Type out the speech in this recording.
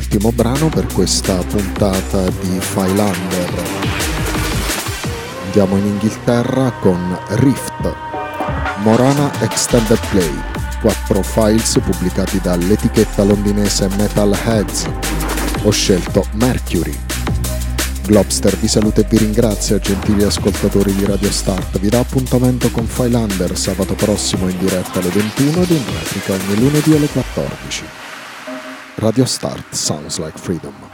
l'ultimo brano per questa puntata di Filelander. Andiamo in Inghilterra con Rift, Morana Extended Play, 4 files pubblicati dall'etichetta londinese Metalheadz. Ho scelto Mercury. Globster vi saluta e vi ringrazia, gentili ascoltatori di Radio Start. Vi dà appuntamento con Filelander sabato prossimo in diretta alle 21 ed in replica ogni lunedì alle 14. Radio Start sounds like freedom.